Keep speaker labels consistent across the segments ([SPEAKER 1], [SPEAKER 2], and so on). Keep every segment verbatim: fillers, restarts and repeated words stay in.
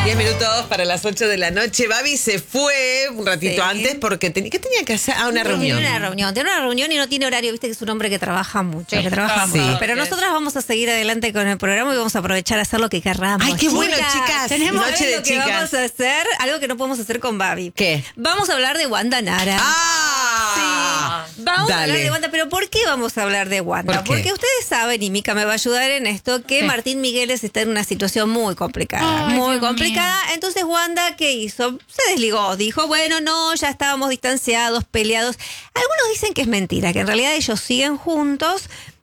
[SPEAKER 1] diez minutos para las ocho de la noche. Babi se fue un ratito sí. antes porque tenía, ¿qué tenía que hacer? Ah, una reunión.
[SPEAKER 2] Tiene una reunión, tiene una reunión y no tiene horario. Viste que es un hombre que trabaja mucho, sí, que trabaja
[SPEAKER 1] sí.
[SPEAKER 2] mucho. Pero nosotros vamos a seguir adelante con el programa y vamos a aprovechar a hacer lo que querramos.
[SPEAKER 1] Ay, qué bueno, chicas. chicas.
[SPEAKER 2] Tenemos
[SPEAKER 1] noche de
[SPEAKER 2] lo que
[SPEAKER 1] chicas.
[SPEAKER 2] vamos a hacer, algo que no podemos hacer con Babi.
[SPEAKER 1] ¿Qué?
[SPEAKER 2] Vamos a hablar de Wanda Nara.
[SPEAKER 1] ¡Ah!
[SPEAKER 2] Sí. Vamos Dale. a hablar de Wanda, pero ¿por qué vamos a hablar de Wanda?
[SPEAKER 1] ¿Por
[SPEAKER 2] Porque ustedes saben, y Mica me va a ayudar en esto, que sí. Martín Migueles está en una situación muy complicada. Ay, muy Dios complicada. Mío. Entonces, Wanda, ¿qué hizo? Se desligó. Dijo, bueno, no, ya estábamos distanciados, peleados. Algunos dicen que es mentira, que en realidad ellos siguen juntos.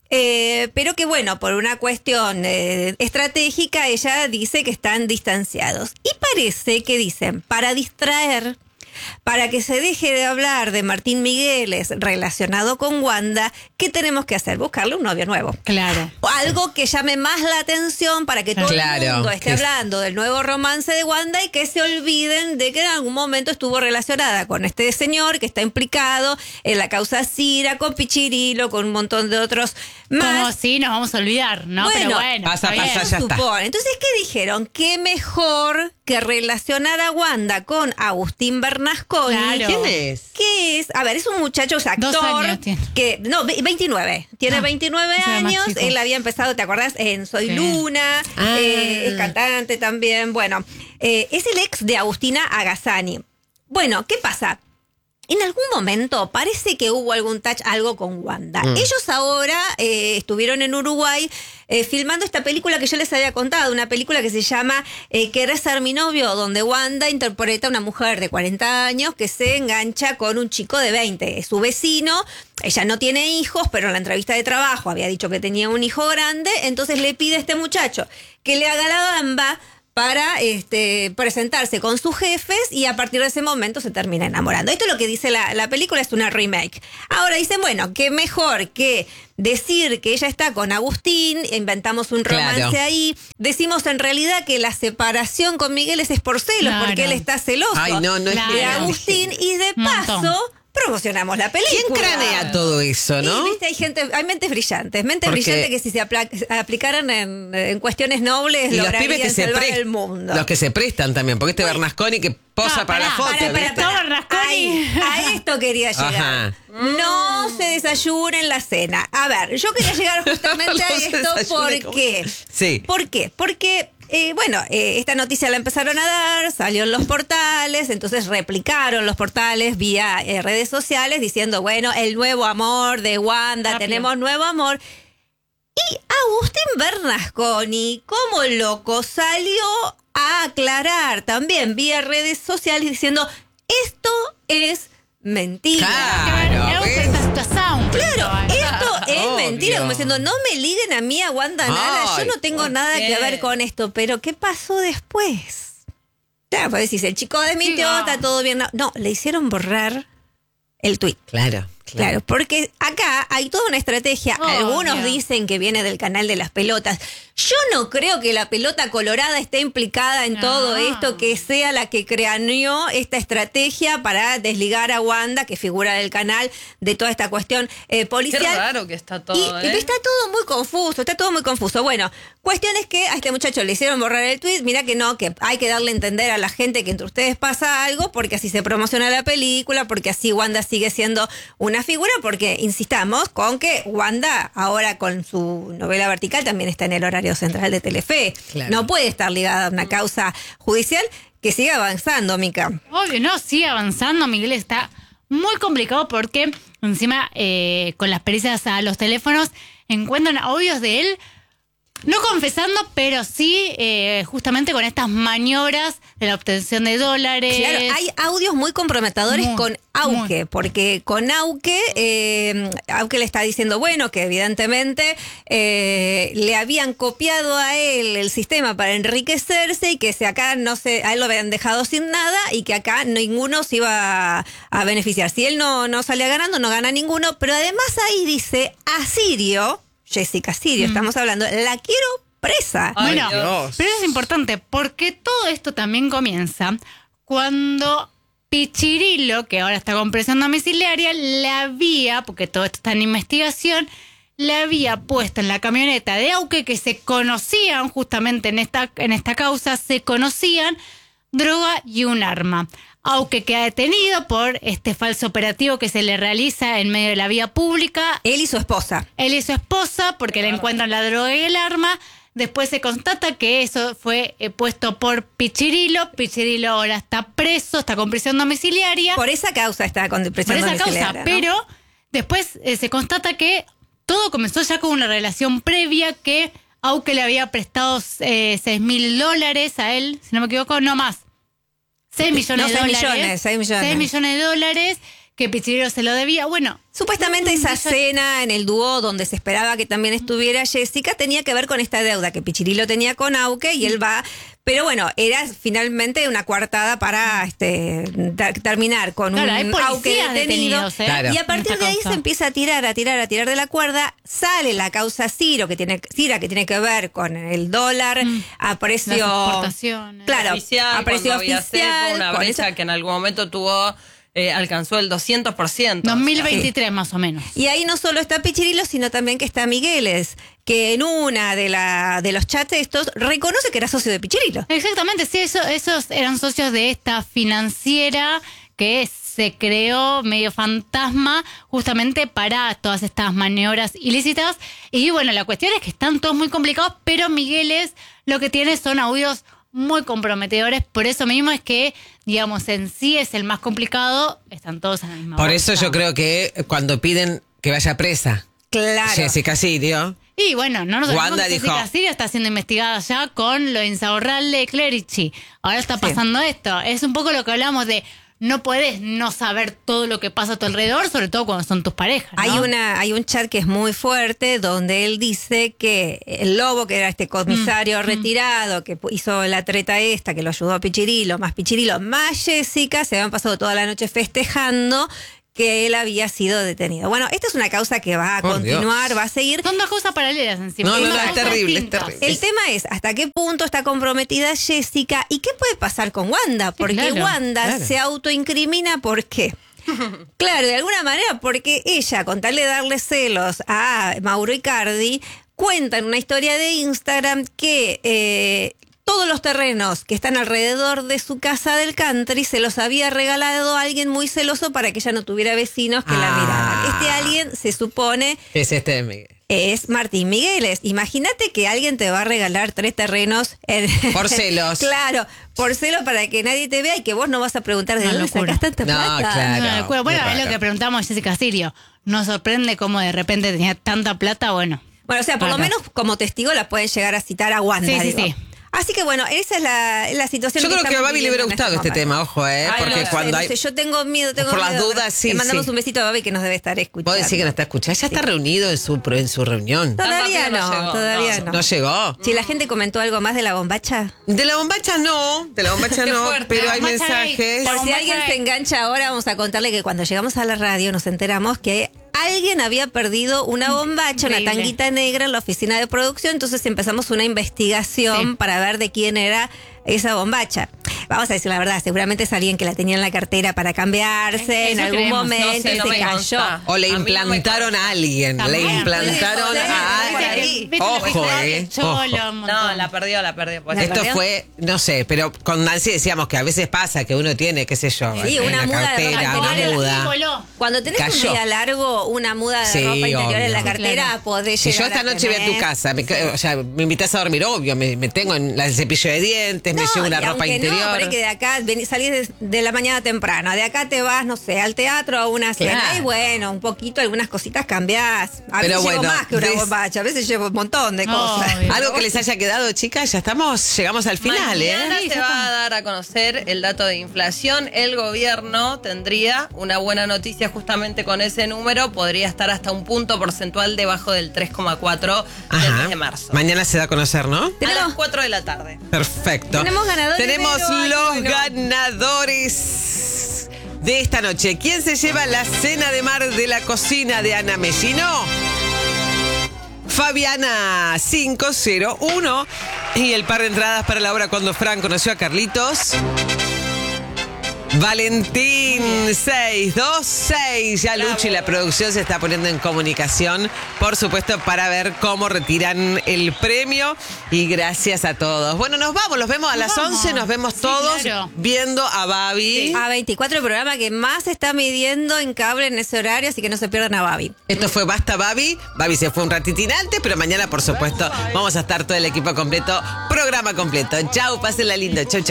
[SPEAKER 2] Eh, pero que bueno, por una cuestión eh, estratégica, ella dice que están distanciados. Y parece que dicen, para distraer, para que se deje de hablar de Martín Migueles relacionado con Wanda, ¿qué tenemos que hacer? Buscarle un novio nuevo.
[SPEAKER 3] Claro.
[SPEAKER 2] Algo que llame más la atención para que todo
[SPEAKER 1] claro,
[SPEAKER 2] el mundo esté
[SPEAKER 1] que
[SPEAKER 2] hablando del nuevo romance de Wanda y que se olviden de que en algún momento estuvo relacionada con este señor que está implicado en la causa Cira, con Pichirilo, con un montón de otros más.
[SPEAKER 3] Como si nos vamos a olvidar, ¿no?
[SPEAKER 2] Bueno,
[SPEAKER 3] pero bueno.
[SPEAKER 1] Pasa, pasa, ya está.
[SPEAKER 2] Supone. Entonces, ¿qué dijeron? ¿Qué mejor que relacionar a Wanda con Agustín Bernasconi?
[SPEAKER 3] Claro.
[SPEAKER 1] ¿Quién es?
[SPEAKER 2] ¿Qué es? A ver, es un muchacho, o sea, actor.
[SPEAKER 3] Dos años tiene.
[SPEAKER 2] Que, no, veintinueve. Tiene ah, veintinueve años. Él había empezado, ¿te acordás? En Soy sí. Luna. Ah. Eh, es cantante también. Bueno, eh, es el ex de Agustina Agassani. Bueno, ¿qué pasa? En algún momento parece que hubo algún touch, algo con Wanda. Mm. Ellos ahora eh, estuvieron en Uruguay eh, filmando esta película que yo les había contado, una película que se llama eh, ¿Querés ser mi novio?, donde Wanda interpreta a una mujer de cuarenta años que se engancha con un chico de veinte. Es su vecino, ella no tiene hijos, pero en la entrevista de trabajo había dicho que tenía un hijo grande, entonces le pide a este muchacho que le haga la gamba para este, presentarse con sus jefes y a partir de ese momento se termina enamorando. Esto es lo que dice la, la película, es una remake. Ahora dicen, bueno, qué mejor que decir que ella está con Agustín, inventamos un romance claro. ahí, decimos en realidad que la separación con Miguel es por celos, claro. porque él está celoso
[SPEAKER 1] Ay, no, no es
[SPEAKER 2] de claro. Agustín y de paso promocionamos la película.
[SPEAKER 1] ¿Quién cranea todo eso, no?
[SPEAKER 2] Y, viste, hay gente, hay mentes brillantes, mentes brillantes que si se apl- aplicaran en, en cuestiones nobles
[SPEAKER 1] y
[SPEAKER 2] lograrían
[SPEAKER 1] los
[SPEAKER 2] salvar
[SPEAKER 1] pre-
[SPEAKER 2] el mundo.
[SPEAKER 1] Los que se prestan también, porque este Bernasconi que posa
[SPEAKER 3] no,
[SPEAKER 1] para
[SPEAKER 3] pará,
[SPEAKER 1] la foto.
[SPEAKER 3] Para, para, para, Bernasconi.
[SPEAKER 2] Ahí, a esto quería llegar. Ajá. No se desayunen la cena. A ver, yo quería llegar justamente no a esto porque...
[SPEAKER 1] Sí.
[SPEAKER 2] ¿Por qué? Porque... Eh, bueno, eh, esta noticia la empezaron a dar, salió en los portales, entonces replicaron los portales vía eh, redes sociales diciendo, bueno, el nuevo amor de Wanda, Rápido. tenemos nuevo amor. Y Agustín Bernasconi, como loco, salió a aclarar también vía redes sociales diciendo, esto es mentira.
[SPEAKER 1] Claro,
[SPEAKER 2] Claro, esto es Obvio. mentira, como diciendo, no me liguen a mí, a Wanda Nara, yo no tengo nada que ver con esto, pero ¿qué pasó después? Claro, pues decís, el chico desmintió, no. está todo bien. No, no, le hicieron borrar el tuit.
[SPEAKER 1] Claro.
[SPEAKER 2] Claro. claro, porque acá hay toda una estrategia. Oh, Algunos yeah. dicen que viene del canal de las pelotas. Yo no creo que la pelota colorada esté implicada en no. todo esto, que sea la que craneó esta estrategia para desligar a Wanda, que figura del canal, de toda esta cuestión eh, policial.
[SPEAKER 4] Qué raro que está todo,
[SPEAKER 2] y,
[SPEAKER 4] ¿eh?
[SPEAKER 2] y está todo muy confuso, está todo muy confuso. Bueno, cuestión es que a este muchacho le hicieron borrar el tweet. Mira que no, que hay que darle a entender a la gente que entre ustedes pasa algo, porque así se promociona la película, porque así Wanda sigue siendo una figura, porque insistamos con que Wanda ahora con su novela vertical también está en el horario central de Telefe. Claro. No puede estar ligada a una causa judicial que siga avanzando, Mica.
[SPEAKER 3] Obvio, no, sigue avanzando. Miguel está muy complicado porque encima eh, con las pericias a los teléfonos encuentran audios de él no confesando, pero sí eh, justamente con estas maniobras de la obtención de dólares.
[SPEAKER 2] Claro, hay audios muy comprometedores muy, con Auque, muy. porque con Auque, eh, Auque le está diciendo, bueno, que evidentemente eh, le habían copiado a él el sistema para enriquecerse y que si acá no se, a él lo habían dejado sin nada y que acá ninguno se iba a, a beneficiar. Si él no, no salía ganando, no gana ninguno, pero además ahí dice a Sirio, Jessica Sirio, mm. estamos hablando, la quiero presa.
[SPEAKER 3] Ay, bueno,
[SPEAKER 1] Dios.
[SPEAKER 3] Pero es importante porque todo esto también comienza cuando Pichirilo, que ahora está con presión domiciliaria, le había, porque todo esto está en investigación, le había puesto en la camioneta de Auque, que se conocían justamente en esta, en esta causa, se conocían droga y un arma. Auque queda detenido por este falso operativo que se le realiza en medio de la vía pública.
[SPEAKER 2] Él y su esposa.
[SPEAKER 3] Él y su esposa, porque le encuentran la droga y el arma. Después se constata que eso fue eh, puesto por Pichirilo. Pichirilo ahora está preso, está con prisión domiciliaria.
[SPEAKER 2] Por esa causa está con prisión
[SPEAKER 3] por esa
[SPEAKER 2] domiciliaria.
[SPEAKER 3] Causa,
[SPEAKER 2] ¿no?
[SPEAKER 3] Pero después eh, se constata que todo comenzó ya con una relación previa, que Auque le había prestado eh, seis mil dólares a él, si no me equivoco, no más. seis millones
[SPEAKER 2] no,
[SPEAKER 3] de
[SPEAKER 2] seis
[SPEAKER 3] dólares.
[SPEAKER 2] Millones, seis millones.
[SPEAKER 3] seis millones de dólares que Pichirilo se lo debía. Bueno,
[SPEAKER 2] supuestamente esa cena en el dúo donde se esperaba que también estuviera Jessica tenía que ver con esta deuda que Pichirilo tenía con Auque y él va... Pero bueno, era finalmente una coartada para este ter- terminar con
[SPEAKER 3] claro,
[SPEAKER 2] un Auque detenido.
[SPEAKER 3] ¿eh?
[SPEAKER 1] Claro.
[SPEAKER 2] Y a partir de ahí se empieza a tirar, a tirar, a tirar de la cuerda. Sale la causa Ciro, que tiene, Cira, que tiene que ver con el dólar, mm. a precio...
[SPEAKER 3] Las exportaciones.
[SPEAKER 2] Claro,
[SPEAKER 4] oficial,
[SPEAKER 2] a precio
[SPEAKER 4] oficial.
[SPEAKER 2] oficial.
[SPEAKER 4] Una brecha eso. Que en algún momento tuvo... Eh, alcanzó el doscientos por ciento.
[SPEAKER 3] dos mil veintitrés sí. Más o menos.
[SPEAKER 2] Y ahí no solo está Pichirilo, sino también que está Migueles, que en una de, la, de los chats estos reconoce que era socio de Pichirilo.
[SPEAKER 3] Exactamente, sí, eso, esos eran socios de esta financiera que se creó medio fantasma justamente para todas estas maniobras ilícitas. Y bueno, la cuestión es que están todos muy complicados, pero Migueles lo que tiene son audios muy comprometedores, por eso mismo es que, digamos, en sí es el más complicado, están todos en la misma
[SPEAKER 1] Por
[SPEAKER 3] bolsa.
[SPEAKER 1] eso yo creo que cuando piden que vaya presa,
[SPEAKER 2] Claro.
[SPEAKER 1] Jessica Sirio.
[SPEAKER 3] Y bueno, no nos olvidemos
[SPEAKER 1] Wanda
[SPEAKER 3] que Jessica
[SPEAKER 1] dijo-
[SPEAKER 3] Sirio está siendo investigada ya con lo de Insaurralde de Clerici. Ahora está pasando esto. Es un poco lo que hablamos de no puedes no saber todo lo que pasa a tu alrededor, sobre todo cuando son tus parejas, ¿no?
[SPEAKER 2] Hay una, hay un chat que es muy fuerte donde él dice que el Lobo, que era este comisario
[SPEAKER 3] Mm,
[SPEAKER 2] retirado, que hizo la treta esta, que lo ayudó a Pichirilo, más Pichirilo, más Jessica, se habían pasado toda la noche festejando que él había sido detenido. Bueno, esta es una causa que va a
[SPEAKER 1] Por
[SPEAKER 2] continuar,
[SPEAKER 1] Dios.
[SPEAKER 2] va a seguir.
[SPEAKER 3] Son dos cosas paralelas encima.
[SPEAKER 1] No, no,
[SPEAKER 3] Son
[SPEAKER 1] no,
[SPEAKER 3] dos
[SPEAKER 1] es
[SPEAKER 3] cosas
[SPEAKER 1] terrible, es
[SPEAKER 3] distintas.
[SPEAKER 1] terrible.
[SPEAKER 2] El tema es hasta qué punto está comprometida Jessica y qué puede pasar con Wanda, porque
[SPEAKER 3] claro,
[SPEAKER 2] Wanda
[SPEAKER 1] claro.
[SPEAKER 2] se autoincrimina, ¿por qué? Claro, de alguna manera, porque ella, con tal de darle celos a Mauro Icardi, cuenta en una historia de Instagram que eh, todos los terrenos que están alrededor de su casa del country se los había regalado a alguien muy celoso para que ella no tuviera vecinos que la
[SPEAKER 1] Ah.
[SPEAKER 2] miraran. Este alguien se supone
[SPEAKER 1] Es este de Miguel.
[SPEAKER 2] es Martín Migueles. Imagínate que alguien te va a regalar tres terrenos. En...
[SPEAKER 1] Por celos.
[SPEAKER 2] Claro, por celos para que nadie te vea y que vos no vas a preguntar de
[SPEAKER 3] Una
[SPEAKER 2] dónde
[SPEAKER 3] locura.
[SPEAKER 2] sacás tanta
[SPEAKER 1] No,
[SPEAKER 2] plata.
[SPEAKER 1] claro.
[SPEAKER 3] Es una locura. Bueno,
[SPEAKER 1] muy
[SPEAKER 3] es lo
[SPEAKER 1] raro.
[SPEAKER 3] que preguntamos a Jessica Sirio. Nos sorprende cómo de repente tenía tanta plata, bueno.
[SPEAKER 2] Bueno, o sea, por lo
[SPEAKER 3] Raro.
[SPEAKER 2] menos como testigo la pueden llegar a citar a Wanda.
[SPEAKER 3] Sí, sí,
[SPEAKER 2] digo.
[SPEAKER 3] sí.
[SPEAKER 2] Así que bueno, esa es la, la situación.
[SPEAKER 1] Yo creo que a
[SPEAKER 2] estamos
[SPEAKER 1] Babi le hubiera
[SPEAKER 2] viviendo en
[SPEAKER 1] gustado este
[SPEAKER 2] momento.
[SPEAKER 1] tema, ojo, ¿eh?
[SPEAKER 4] Ay,
[SPEAKER 1] Porque
[SPEAKER 4] no,
[SPEAKER 1] cuando
[SPEAKER 2] No
[SPEAKER 1] hay...
[SPEAKER 2] sé, yo tengo miedo, tengo
[SPEAKER 1] Por las
[SPEAKER 2] miedo.
[SPEAKER 1] dudas, sí,
[SPEAKER 2] Le mandamos
[SPEAKER 1] sí.
[SPEAKER 2] un besito a Babi que nos debe estar escuchando.
[SPEAKER 1] Puedo decir que no está escuchando. Ya está reunido en su, pro- en su reunión.
[SPEAKER 2] Todavía
[SPEAKER 4] Tan rápido no
[SPEAKER 2] no,
[SPEAKER 4] llegó,
[SPEAKER 2] todavía
[SPEAKER 4] no.
[SPEAKER 2] no.
[SPEAKER 1] ¿No llegó?
[SPEAKER 2] Si la gente comentó algo más de la bombacha.
[SPEAKER 1] De la bombacha no, de la bombacha
[SPEAKER 4] Qué
[SPEAKER 1] no,
[SPEAKER 4] fuerte.
[SPEAKER 1] pero
[SPEAKER 3] La
[SPEAKER 1] hay
[SPEAKER 3] bombacha hay.
[SPEAKER 1] mensajes.
[SPEAKER 3] La
[SPEAKER 2] Por si
[SPEAKER 3] bombacha
[SPEAKER 2] alguien
[SPEAKER 3] es-
[SPEAKER 2] se engancha ahora, vamos a contarle que cuando llegamos a la radio nos enteramos que alguien había perdido una bombacha, una
[SPEAKER 3] Increíble.
[SPEAKER 2] tanguita negra en la oficina de producción, entonces empezamos una investigación
[SPEAKER 3] Sí.
[SPEAKER 2] para ver de quién era esa bombacha. Vamos a decir la verdad, seguramente es alguien que la tenía en la cartera para cambiarse en
[SPEAKER 3] Eso
[SPEAKER 2] algún
[SPEAKER 3] creemos.
[SPEAKER 2] momento
[SPEAKER 4] No sé,
[SPEAKER 2] y
[SPEAKER 4] no
[SPEAKER 2] se
[SPEAKER 4] me
[SPEAKER 2] cayó.
[SPEAKER 4] consta.
[SPEAKER 1] O le
[SPEAKER 4] A mí no me
[SPEAKER 1] implantaron a alguien, le
[SPEAKER 3] También.
[SPEAKER 1] implantaron
[SPEAKER 2] Puede ser,
[SPEAKER 1] a
[SPEAKER 2] por ahí.
[SPEAKER 1] alguien.
[SPEAKER 3] ¿Viste lo que
[SPEAKER 1] Ojo,
[SPEAKER 3] fue?
[SPEAKER 1] eh.
[SPEAKER 3] Cholo,
[SPEAKER 1] ojo.
[SPEAKER 3] un montón.
[SPEAKER 4] No, la perdió, la perdió. Pues.
[SPEAKER 2] ¿La
[SPEAKER 1] Esto
[SPEAKER 2] perdió?
[SPEAKER 1] fue, no sé, pero con Nancy decíamos que a veces pasa que uno tiene, qué sé yo,
[SPEAKER 2] Sí,
[SPEAKER 1] en
[SPEAKER 2] una
[SPEAKER 1] la
[SPEAKER 2] muda de
[SPEAKER 1] cartera,
[SPEAKER 2] ropa
[SPEAKER 1] una
[SPEAKER 2] interior.
[SPEAKER 1] muda.
[SPEAKER 3] Voló.
[SPEAKER 2] Cuando tenés
[SPEAKER 1] Cayó.
[SPEAKER 2] un día largo, una muda de
[SPEAKER 1] Sí,
[SPEAKER 2] ropa interior en la
[SPEAKER 1] obvio.
[SPEAKER 2] cartera,
[SPEAKER 3] Claro.
[SPEAKER 2] podés
[SPEAKER 1] Si yo
[SPEAKER 2] llegar
[SPEAKER 1] esta
[SPEAKER 2] a
[SPEAKER 1] noche voy a tu
[SPEAKER 2] tener.
[SPEAKER 1] casa, me, ca- o sea, me invitas a dormir, obvio, me, me tengo en la- el cepillo de dientes, me llevo una
[SPEAKER 2] y
[SPEAKER 1] ropa
[SPEAKER 2] aunque
[SPEAKER 1] interior.
[SPEAKER 2] No, por ahí que de acá venís- salís de, de la mañana temprano, de acá te vas, no sé, al teatro a una cena.
[SPEAKER 1] Claro.
[SPEAKER 2] Y bueno, un poquito, algunas cositas cambiás. A
[SPEAKER 1] Pero
[SPEAKER 2] veces llevo
[SPEAKER 1] bueno,
[SPEAKER 2] más que una
[SPEAKER 1] des-
[SPEAKER 2] bombacha, a veces llevo un montón de cosas.
[SPEAKER 3] Obvio.
[SPEAKER 1] Algo que les haya quedado, chicas, ya estamos, llegamos al final,
[SPEAKER 4] Mañana
[SPEAKER 1] ¿eh?
[SPEAKER 4] se va a dar a conocer el dato de inflación. El gobierno tendría una buena noticia justamente con ese número. Podría estar hasta un punto porcentual debajo del tres coma cuatro del mes
[SPEAKER 1] Ajá.
[SPEAKER 4] de marzo.
[SPEAKER 1] Mañana se da a conocer, ¿no?
[SPEAKER 4] A
[SPEAKER 2] Tenemos-
[SPEAKER 4] las cuatro de la tarde.
[SPEAKER 1] Perfecto.
[SPEAKER 2] Tenemos ganadores,
[SPEAKER 1] Tenemos
[SPEAKER 2] pero, ay,
[SPEAKER 1] los
[SPEAKER 2] bueno.
[SPEAKER 1] ganadores de esta noche. ¿Quién se lleva la cena de mar de la cocina de Ana Mellino? Fabiana cinco cero uno. Y el par de entradas para la obra Cuando Fran conoció a Carlitos. Valentín seis dos seis. Ya Luchi y la producción se está poniendo en comunicación, por supuesto, para ver cómo retiran el premio. Y gracias a todos. Bueno, nos vamos, los vemos a las
[SPEAKER 3] vamos.
[SPEAKER 1] once. Nos vemos
[SPEAKER 3] Sí,
[SPEAKER 1] todos
[SPEAKER 3] claro.
[SPEAKER 1] viendo a Babi.
[SPEAKER 2] A veinticuatro, el programa que más se está midiendo en cable en ese horario, así que no se pierdan a Babi.
[SPEAKER 1] Esto fue Basta Babi. Babi se fue un ratitín antes, pero mañana, por supuesto, vamos a estar todo el equipo completo, programa completo. Chau, pásenla lindo. Chau, chau.